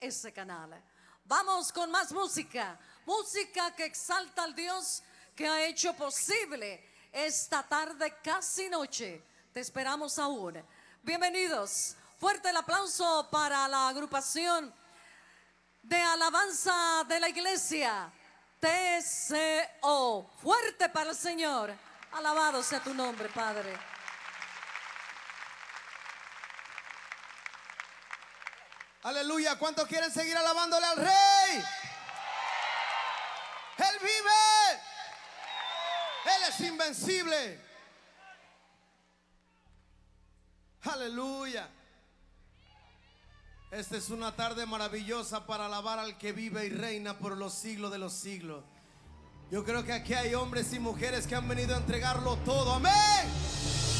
ese canal. Vamos con más música, música que exalta al Dios que ha hecho posible esta tarde casi noche. Te esperamos aún. Bienvenidos. Fuerte el aplauso para la agrupación de alabanza de la iglesia TCO. Fuerte para el Señor. Alabado sea tu nombre, Padre. Aleluya. ¿Cuántos quieren seguir alabándole al Rey? Él vive. Él es invencible. Aleluya. Esta es una tarde maravillosa para alabar al que vive y reina por los siglos de los siglos. Yo creo que aquí hay hombres y mujeres que han venido a entregarlo todo. Amén.